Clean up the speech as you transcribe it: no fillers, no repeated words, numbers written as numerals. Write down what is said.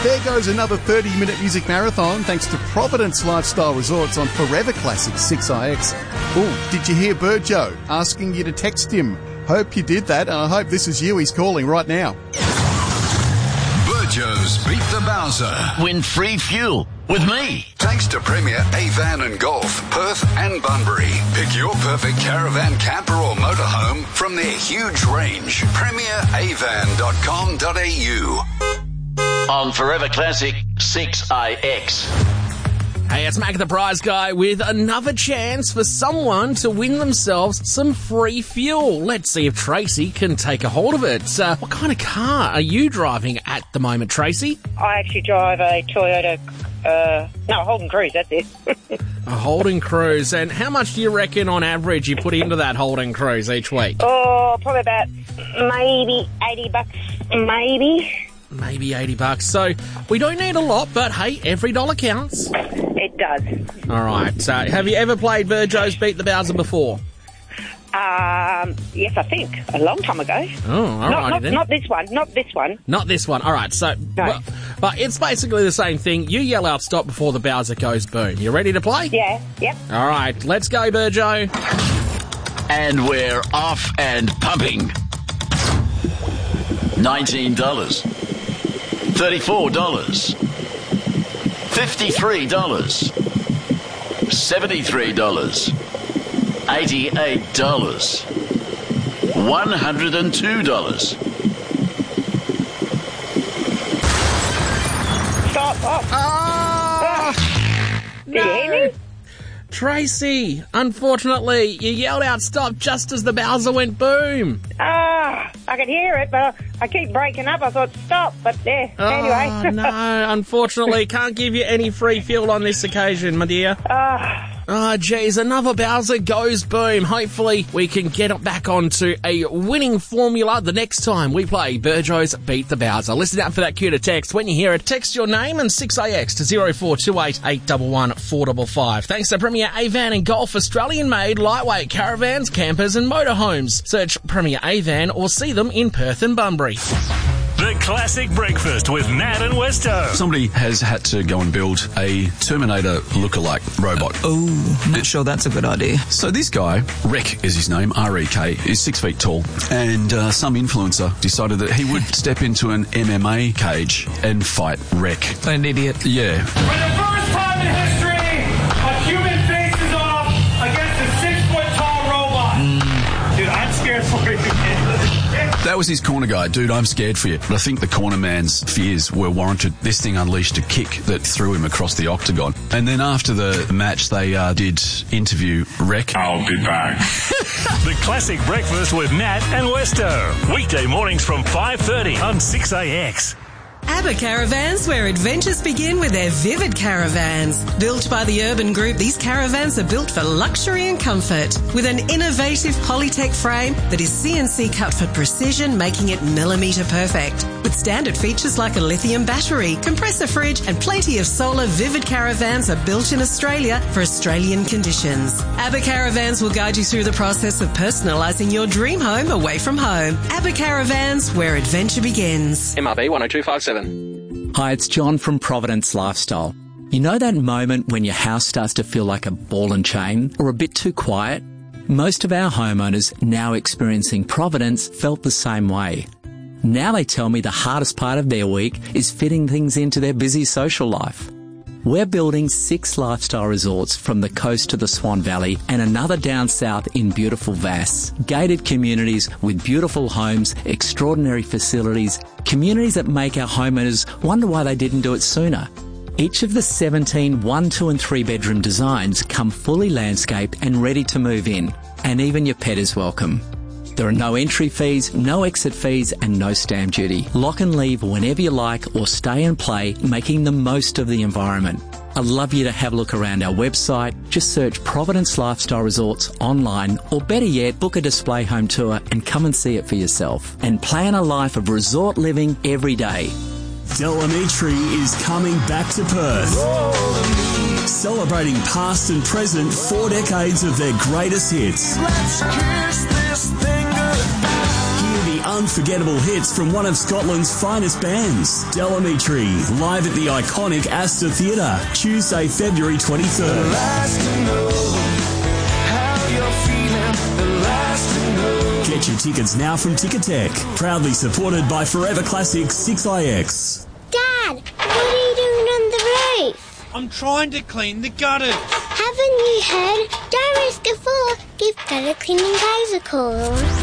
There goes another 30-minute music marathon thanks to Providence Lifestyle Resorts on Forever Classic 6IX. Oh, did you hear Burjo asking you to text him? Hope you did that, and I hope this is you he's calling right now. Burjo's Beat the Bowser. Win free fuel with me. Thanks to Premier Avan and Golf, Perth and Bunbury. Pick your perfect caravan, camper or motorhome from their huge range. PremierAvan.com.au. On Forever Classic 6IX. Hey, it's Mac the Prize Guy with another chance for someone to win themselves some free fuel. Let's see if Tracy can take a hold of it. What kind of car are you driving at the moment, Tracy? I actually drive a Toyota, a Holden Cruise, that's it. A Holden Cruise. And how much do you reckon on average you put into that Holden Cruise each week? Oh, probably about maybe $80, maybe. Maybe $80. So we don't need a lot, but hey, every dollar counts. It does. All right. So have you ever played Burjo's Beat the Bowser before? Yes, I think. A long time ago. Oh, all right then. Not this one. Not this one. Not this one. All right. So, No. but it's basically the same thing. You yell out stop before the Bowser goes boom. You ready to play? Yeah, yep. All right. Let's go, Burjo. And we're off and pumping. $19. $34. $53. $73. $88. $102. Stop. Did you hear me? Tracy, unfortunately, you yelled out stop just as the Bowser went boom. I could hear it, but I keep breaking up. I thought stop, but anyway. Oh, no, unfortunately, can't give you any free fuel on this occasion, my dear. Oh, geez, another Bowser goes boom. Hopefully, we can get it back onto a winning formula the next time we play Burjo's Beat the Bowser. Listen out for that cue to text. When you hear it, text your name and 6AX to 0428 811 455. Thanks to Premier Avan and Golf, Australian-made lightweight caravans, campers and motorhomes. Search Premier Avan or see them in Perth and Bunbury. The Classic Breakfast with Matt and Westo. Somebody has had to go and build a Terminator lookalike robot. Oh, not sure that's a good idea. So this guy, Rek is his name, R-E-K, is 6 feet tall, and some influencer decided that he would step into an MMA cage and fight Rek. An idiot. Yeah. For the first time in history, a human faces off against a 6-foot-tall robot. Dude, I'm scared for you. That was his corner guy. Dude, I'm scared for you. But I think the corner man's fears were warranted. This thing unleashed a kick that threw him across the octagon. And then after the match, they did interview Rek. I'll be back. The Classic Breakfast with Matt and Westo. Weekday mornings from 5:30 on 6AX. ABBA Caravans, where adventures begin with their Vivid Caravans. Built by the Urban Group, these caravans are built for luxury and comfort. With an innovative Polytech frame that is CNC cut for precision, making it millimetre perfect. With standard features like a lithium battery, compressor fridge and plenty of solar, Vivid Caravans are built in Australia for Australian conditions. ABBA Caravans will guide you through the process of personalising your dream home away from home. ABBA Caravans, where adventure begins. MRB 10257. Hi, it's John from Providence Lifestyle. You know that moment when your house starts to feel like a ball and chain or a bit too quiet? Most of our homeowners now experiencing Providence felt the same way. Now they tell me the hardest part of their week is fitting things into their busy social life. We're building 6 lifestyle resorts from the coast to the Swan Valley and another down south in beautiful Vass. Gated communities with beautiful homes, extraordinary facilities, communities that make our homeowners wonder why they didn't do it sooner. Each of the 17 1, 2 and 3 bedroom designs come fully landscaped and ready to move in. And even your pet is welcome. There are no entry fees, no exit fees and no stamp duty. Lock and leave whenever you like or stay and play, making the most of the environment. I'd love you to have a look around our website. Just search Providence Lifestyle Resorts online, or better yet, book a display home tour and come and see it for yourself. And plan a life of resort living every day. Del Amitri is coming back to Perth. Celebrating past and present 4 decades of their greatest hits. Let's kiss this thing goodbye. Hear the unforgettable hits from one of Scotland's finest bands, Delamitri, live at the iconic Astor Theatre, Tuesday, February 23rd. Get your tickets now from Ticketek, proudly supported by Forever Classic 6IX. Dad, what are you doing on the roof? I'm trying to clean the gutters. Haven't you heard? Don't risk a fall. Give gutter cleaning guys a call.